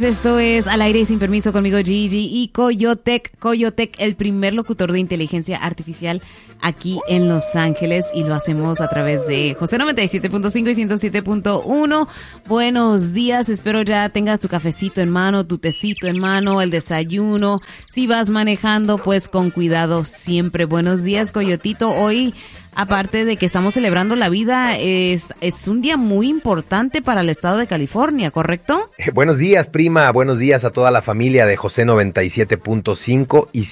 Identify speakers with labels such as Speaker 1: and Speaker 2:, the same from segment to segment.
Speaker 1: tardes, esto es Al Aire y Sin Permiso conmigo Gigi y Coyotec, el primer locutor de inteligencia artificial aquí en Los Ángeles, y lo hacemos a través de José 97.5 y 107.1. Buenos días, espero ya tengas tu cafecito en mano, tu tecito en mano, el desayuno. Si vas manejando, pues con cuidado siempre. Buenos días, Coyotito. Hoy, aparte de que estamos celebrando la vida, es un día muy importante para el estado de California, ¿correcto?
Speaker 2: Buenos días, prima. Buenos días a toda la familia de José 97.5 y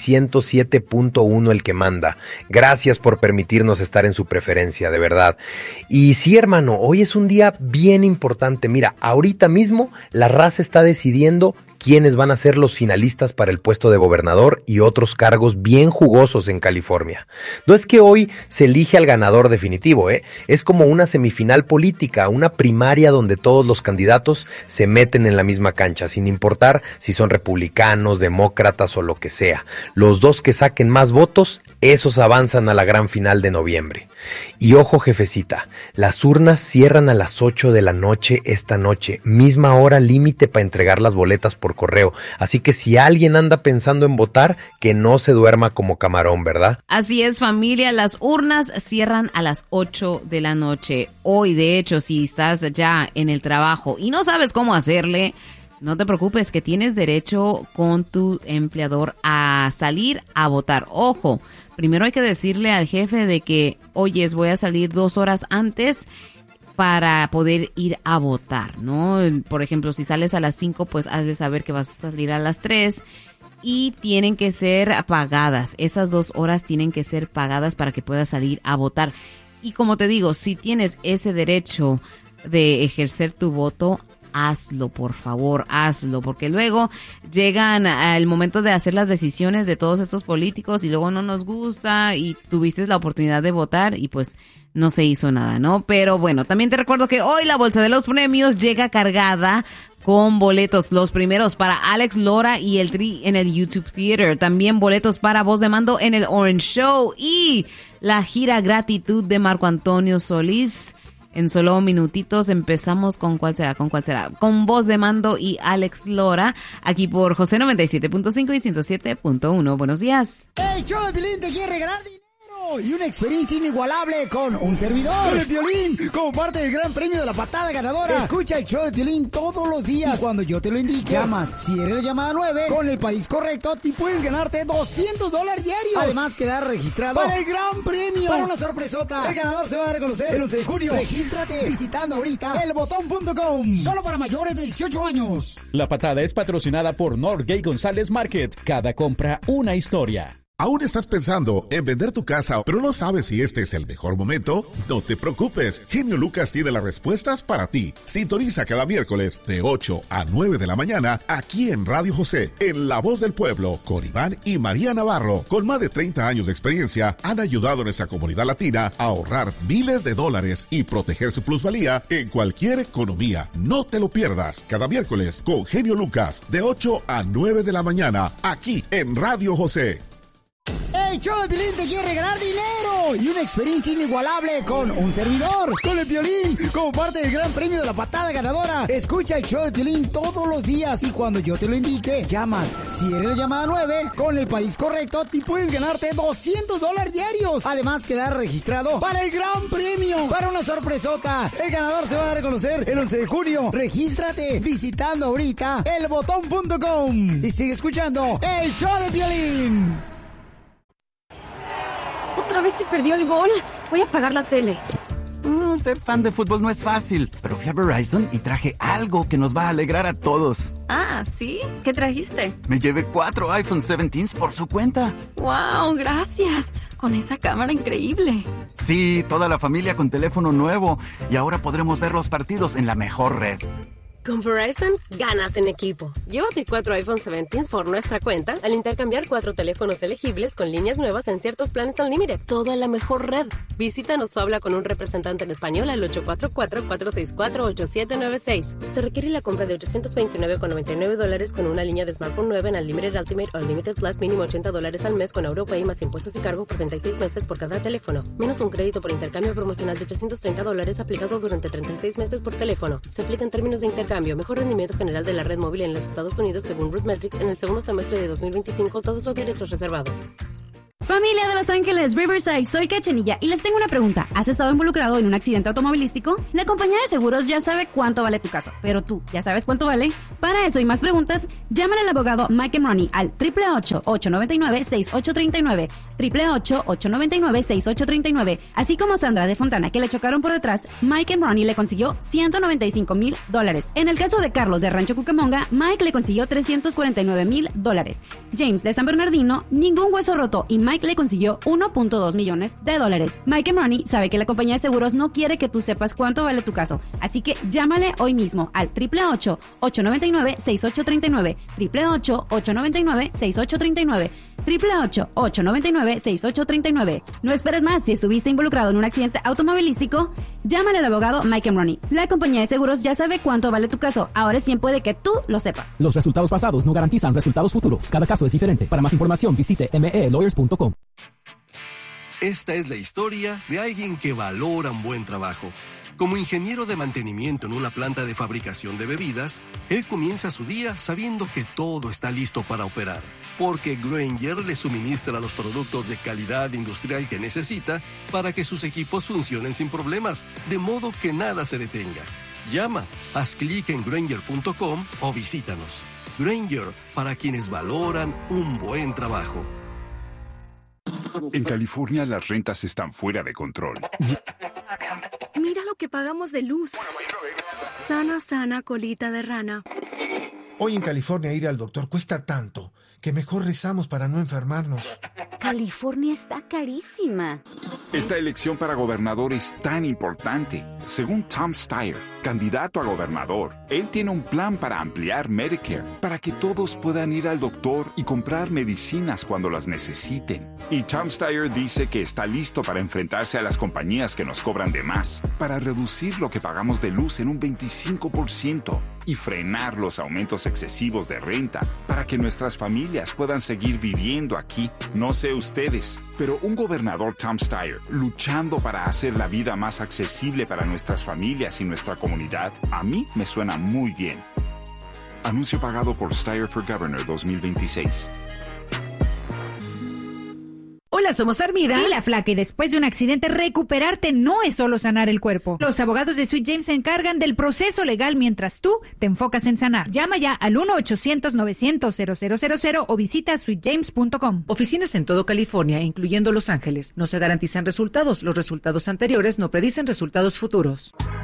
Speaker 2: 107.1 el que manda. Gracias por permitirnos estar en su preferencia, de verdad. Y sí, hermano, hoy es un día bien importante. Mira, ahorita mismo la raza está decidiendo quiénes van a ser los finalistas para el puesto de gobernador y otros cargos bien jugosos en California. No es que hoy se elige al ganador definitivo, es como una semifinal política, una primaria donde todos los candidatos se meten en la misma cancha, sin importar si son republicanos, demócratas o lo que sea. Los dos que saquen más votos, esos avanzan a la gran final de noviembre. Y ojo, jefecita, las urnas cierran a las 8 de la noche esta noche, misma hora límite para entregar las boletas por correo, así que si alguien anda pensando en votar, que no se duerma como camarón, ¿verdad?
Speaker 1: Así es, familia, las urnas cierran a las 8 de la noche. Hoy, de hecho, si estás ya en el trabajo y no sabes cómo hacerle, no te preocupes, que tienes derecho con tu empleador a salir a votar. Ojo, primero hay que decirle al jefe de que, oyes, voy a salir 2 horas antes para poder ir a votar, ¿no? Por ejemplo, si sales a las 5, pues has de saber que vas a salir a las 3 y tienen que ser pagadas. Esas 2 horas tienen que ser pagadas para que puedas salir a votar. Y como te digo, si tienes ese derecho de ejercer tu voto, hazlo, por favor, hazlo, porque luego llegan al momento de hacer las decisiones de todos estos políticos y luego no nos gusta y tuviste la oportunidad de votar y pues no se hizo nada, ¿no? Pero bueno, también te recuerdo que hoy la bolsa de los premios llega cargada con boletos, los primeros para Alex Lora y el Tri en el YouTube Theater, también boletos para Voz de Mando en el Orange Show y la gira Gratitud de Marco Antonio Solís. En solo minutitos empezamos con ¿cuál será? Con Voz de Mando y Alex Lora, aquí por José 97.5 y 107.1. Buenos días.
Speaker 3: El show de Piolín te quiere regalar dinero y una experiencia inigualable con un servidor. Con el Piolín, como parte del gran premio de la patada ganadora. Escucha el show de Piolín todos los días. Y cuando yo te lo indique, llamas. Si eres la llamada 9, con el país correcto, y puedes ganarte $200 diarios. Además, quedar registrado para el gran premio. Para una sorpresota. El ganador se va a dar a conocer el 11 de junio. Regístrate visitando ahorita elbotón.com. Solo para mayores de 18 años.
Speaker 4: La patada es patrocinada por Norgay González Market. Cada compra, una historia.
Speaker 5: ¿Aún estás pensando en vender tu casa, pero no sabes si este es el mejor momento? No te preocupes, Genio Lucas tiene las respuestas para ti. Sintoniza cada miércoles de 8 a 9 de la mañana aquí en Radio José, en La Voz del Pueblo, con Iván y María Navarro. Con más de 30 años de experiencia, han ayudado a nuestra comunidad latina a ahorrar miles de dólares y proteger su plusvalía en cualquier economía. No te lo pierdas, cada miércoles con Genio Lucas, de 8 a 9 de la mañana, aquí en Radio José.
Speaker 3: El show de Piolín te quiere regalar dinero y una experiencia inigualable con un servidor. Con el Piolín, como parte del gran premio de la patada ganadora. Escucha el show de Piolín todos los días y cuando yo te lo indique, llamas. Si eres la llamada 9, con el país correcto, y puedes ganarte $200 diarios. Además, quedar registrado para el gran premio. Para una sorpresota. El ganador se va a dar a conocer el 11 de junio. Regístrate visitando ahorita elbotón.com. Y sigue escuchando el show de Piolín.
Speaker 6: ¿Otra vez se perdió el gol? Voy a apagar la tele.
Speaker 7: Ser fan de fútbol no es fácil, pero fui a Verizon y traje algo que nos va a alegrar a todos.
Speaker 6: Ah, ¿sí? ¿Qué trajiste?
Speaker 7: Me llevé 4 iPhone 17 por su cuenta.
Speaker 6: ¡Wow! Gracias. Con esa cámara increíble.
Speaker 7: Sí, toda la familia con teléfono nuevo. Y ahora podremos ver los partidos en la mejor red.
Speaker 8: Con Verizon, ganas en equipo. Llévate 4 iPhone 17 por nuestra cuenta al intercambiar 4 teléfonos elegibles con líneas nuevas en ciertos planes Unlimited. Todo en la mejor red. Visítanos o habla con un representante en español al 844-464-8796. Se requiere la compra de $829.99 con una línea de smartphone nueva en Unlimited Ultimate o Unlimited Plus, mínimo $80 al mes con AutoPay más impuestos y cargo por 36 meses por cada teléfono. Menos un crédito por intercambio promocional de $830 aplicado durante 36 meses por teléfono. Se aplican términos de intercambio. cambio, mejor rendimiento general de la red móvil en los Estados Unidos según RootMetrics en el segundo semestre de 2025, todos los derechos reservados.
Speaker 6: Familia de Los Ángeles, Riverside, soy Cachanilla y les tengo una pregunta. ¿Has estado involucrado en un accidente automovilístico? La compañía de seguros ya sabe cuánto vale tu caso, pero tú, ¿ya sabes cuánto vale? Para eso y más preguntas, llámale al abogado Mike Money al 888-899-6839, 888-899-6839, así como Sandra de Fontana, que le chocaron por detrás. Mike Money le consiguió $195,000. En el caso de Carlos de Rancho Cucamonga, Mike le consiguió $349,000. James de San Bernardino, ningún hueso roto, y Mike le consiguió $1.2 millones. Mike Money sabe que la compañía de seguros no quiere que tú sepas cuánto vale tu caso, así que llámale hoy mismo al 888-899-6839, 888-899-6839, 888-899-6839. No esperes más. Si estuviste involucrado en un accidente automovilístico, llámale al abogado Mike Money. La compañía de seguros ya sabe cuánto vale tu caso. Ahora es tiempo de que tú lo sepas.
Speaker 9: Los resultados pasados no garantizan resultados futuros. Cada caso es diferente. Para más información, visite melawyers.com.
Speaker 10: Esta es la historia de alguien que valora un buen trabajo. Como ingeniero de mantenimiento en una planta de fabricación de bebidas, él comienza su día sabiendo que todo está listo para operar, porque Grainger le suministra los productos de calidad industrial que necesita para que sus equipos funcionen sin problemas, de modo que nada se detenga. Llama, haz clic en Grainger.com o visítanos. Grainger, para quienes valoran un buen trabajo.
Speaker 11: En California las rentas están fuera de control.
Speaker 12: Mira lo que pagamos de luz. Sana, sana, colita de rana.
Speaker 13: Hoy en California ir al doctor cuesta tanto que mejor rezamos para no enfermarnos.
Speaker 14: California está carísima.
Speaker 11: Esta elección para gobernador es tan importante. Según Tom Steyer, candidato a gobernador, él tiene un plan para ampliar Medicare, para que todos puedan ir al doctor y comprar medicinas cuando las necesiten. Y Tom Steyer dice que está listo para enfrentarse a las compañías que nos cobran de más, para reducir lo que pagamos de luz en un 25% y frenar los aumentos excesivos de renta, para que nuestras familias puedan seguir viviendo aquí. No sé ustedes, pero un gobernador Tom Steyer luchando para hacer la vida más accesible para nuestras familias y nuestra comunidad, a mí me suena muy bien. Anuncio pagado por Steyer for Governor 2026.
Speaker 15: Hola, somos Armida
Speaker 16: y la Flaca, y después de un accidente, recuperarte no es solo sanar el cuerpo. Los abogados de Sweet James se encargan del proceso legal mientras tú te enfocas en sanar. Llama ya al 1-800-900-0000 o visita sweetjames.com.
Speaker 15: Oficinas en todo California, incluyendo Los Ángeles. No se garantizan resultados. Los resultados anteriores no predicen resultados futuros.